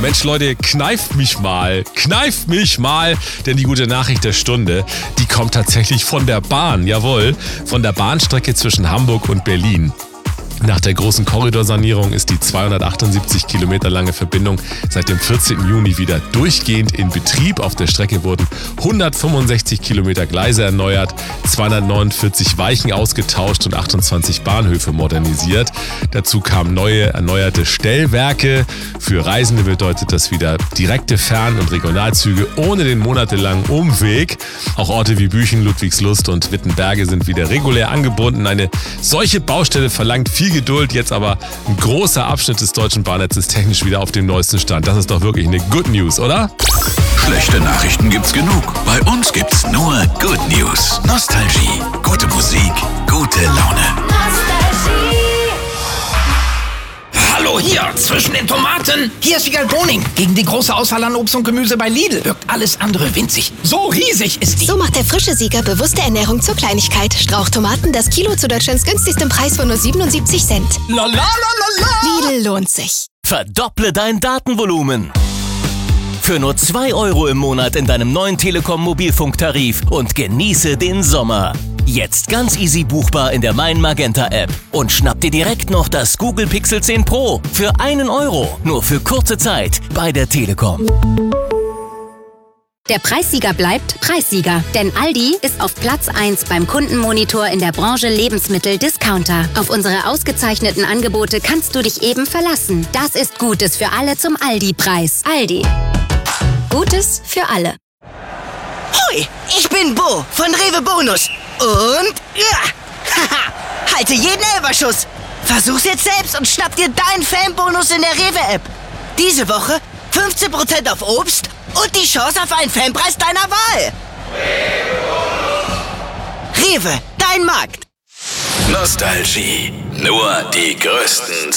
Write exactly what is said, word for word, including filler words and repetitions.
Mensch Leute, kneift mich mal, kneift mich mal, denn die gute Nachricht der Stunde, die kommt tatsächlich von der Bahn, jawohl, von der Bahnstrecke zwischen Hamburg und Berlin. Nach der großen Korridorsanierung ist die zweihundertachtundsiebzig Kilometer lange Verbindung seit dem vierzehnten Juni wieder durchgehend in Betrieb. Auf der Strecke wurden hundertfünfundsechzig Kilometer Gleise erneuert, zweihundertneunundvierzig Weichen ausgetauscht und achtundzwanzig Bahnhöfe modernisiert. Dazu kamen neue, erneuerte Stellwerke. Für Reisende bedeutet das wieder direkte Fern- und Regionalzüge ohne den monatelangen Umweg. Auch Orte wie Büchen, Ludwigslust und Wittenberge sind wieder regulär angebunden. Eine solche Baustelle verlangt viel Geduld, jetzt aber ein großer Abschnitt des deutschen Bahnnetzes technisch wieder auf dem neuesten Stand. Das ist doch wirklich eine Good News, oder? Schlechte Nachrichten gibt's genug. Bei uns gibt's nur Good News. Nostalgie, gute Musik, gute Laune. Hallo hier, zwischen den Tomaten. Hier ist Vigal Boning. Gegen die große Auswahl an Obst und Gemüse bei Lidl wirkt alles andere winzig. So riesig ist die. So macht der frische Sieger bewusste Ernährung zur Kleinigkeit. Strauchtomaten, das Kilo zu Deutschlands günstigstem Preis von nur siebenundsiebzig Cent. La la la la la. Lidl lohnt sich. Verdopple dein Datenvolumen. Für nur zwei Euro im Monat in deinem neuen Telekom-Mobilfunktarif und genieße den Sommer. Jetzt ganz easy buchbar in der Mein Magenta App. Und schnapp dir direkt noch das Google Pixel zehn Pro für einen Euro. Nur für kurze Zeit bei der Telekom. Der Preissieger bleibt Preissieger, denn Aldi ist auf Platz eins beim Kundenmonitor in der Branche Lebensmittel-Discounter. Auf unsere ausgezeichneten Angebote kannst du dich eben verlassen. Das ist Gutes für alle zum Aldi-Preis. Aldi. Gutes für alle. Hoi, ich bin Bo von Rewe Bonus. Und ja, haha, halte jeden Elberschuss. Versuch's jetzt selbst und schnapp dir deinen Fanbonus in der Rewe-App. Diese Woche fünfzehn Prozent auf Obst und die Chance auf einen Fanpreis deiner Wahl. Rewe, dein Markt. Nostalgie, nur die größten